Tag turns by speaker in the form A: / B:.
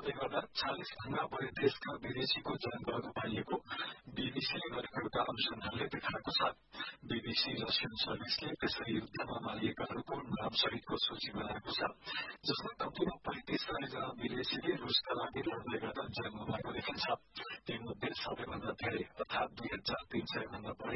A: यसले गर्दा 40 भन्दा बढी देशका विदेशीको चयन गरेको पाइएको बीबीसीले गरेको एउटा अनुसन्धानले देखाएको छ। बीबीसी रसियन सर्भिसले त्यसै युद्धमा मारिएकाहरूको नाम सहितको सूची बनाएको छ, जसमा कम्तीमा 35,000 जना विदेशीले रुसका लागि लड्दै गर्दा ज्यान गुमाएको देखिन्छ। तीमध्ये सबैभन्दा धेरै अर्थात 2,300 भन्दा बढी